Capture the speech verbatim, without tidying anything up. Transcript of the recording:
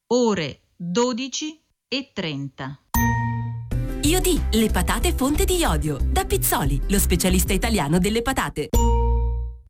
ore dodici e trenta. Iodi, le patate fonte di iodio. Da Pizzoli, lo specialista italiano delle patate.